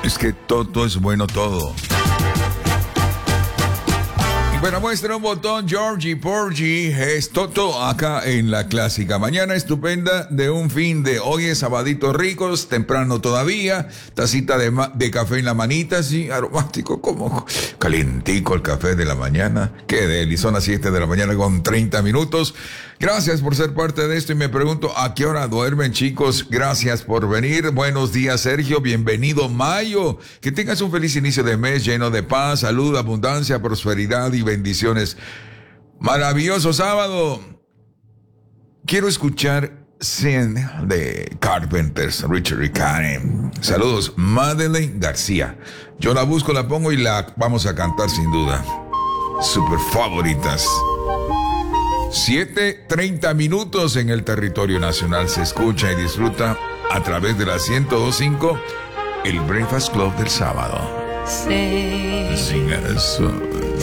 Es que todo es bueno todo. Bueno, muestra un botón, Georgie Porgy, es Toto acá en la clásica. Mañana estupenda de un fin de hoy es sabadito ricos, temprano todavía, tacita de café en la manita, sí, aromático, como calientico el café de la mañana. Qué deli, son las 7 de la mañana con 30 minutos. Gracias por ser parte de esto y me pregunto, ¿a qué hora duermen, chicos? Gracias por venir. Buenos días, Sergio. Bienvenido, Mayo. Que tengas un feliz inicio de mes lleno de paz, salud, abundancia, prosperidad y bendiciones. Maravilloso sábado. Quiero escuchar Sin de Carpenters, Richard y Karen. Saludos, Madeleine García. Yo la busco, la pongo y la vamos a cantar sin duda. Super favoritas. 7:30 minutos en el territorio nacional. Se escucha y disfruta a través de la 102.5, el Breakfast Club del sábado. Sin eso.